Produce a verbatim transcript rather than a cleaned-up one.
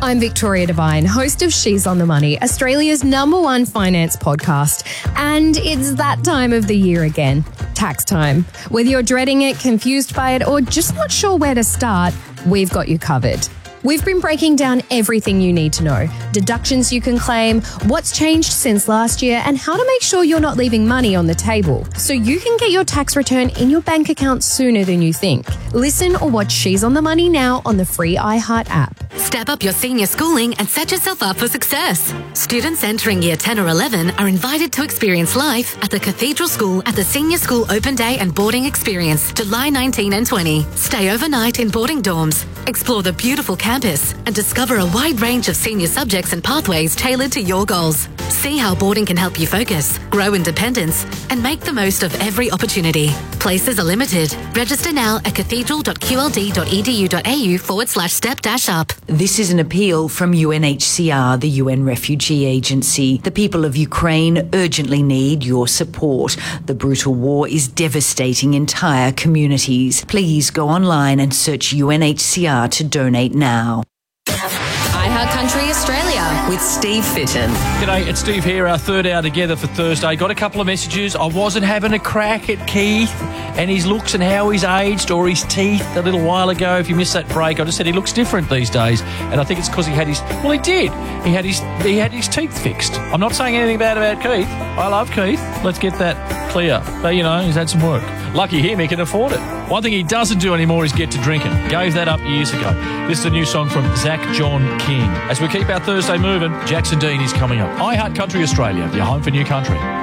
I'm Victoria Devine, host of She's on the Money, Australia's number one finance podcast. And it's that time of the year again, tax time. Whether you're dreading it, confused by it, or just not sure where to start, we've got you covered. We've been breaking down everything you need to know, deductions you can claim, what's changed since last year, and how to make sure you're not leaving money on the table so you can get your tax return in your bank account sooner than you think. Listen or watch She's on the Money now on the free iHeart app. Step up your senior schooling and set yourself up for success. Students entering year ten or eleven are invited to experience life at the Cathedral School at the Senior School Open Day and Boarding Experience, July nineteenth and twentieth. Stay overnight in boarding dorms, explore the beautiful campus, and discover a wide range of senior subjects and pathways tailored to your goals. See how boarding can help you focus, grow independence, and make the most of every opportunity. Places are limited. Register now at cathedral.qld.edu.au forward slash step dash up. This is an appeal from U N H C R, the U N Refugee Agency. The people of Ukraine urgently need your support. The brutal war is devastating entire communities. Please go online and search U N H C R to donate now. iHeart Country Australia with Steve Fitton. G'day, it's Steve here, our third hour together for Thursday. Got a couple of messages. I wasn't having a crack at Keith and his looks and how he's aged or his teeth a little while ago. If you missed that break, I just said he looks different these days. And I think it's because he had his... Well, he did. He had his he had his teeth fixed. I'm not saying anything bad about Keith. I love Keith. Let's get that clear. But, you know, he's had some work. Lucky him, he can afford it. One thing he doesn't do anymore is get to drinking. Gave that up years ago. This is a new song from Zach John King. As we keep our Thursday moving, Jackson Dean is coming up. iHeart Country Australia, your home for new country.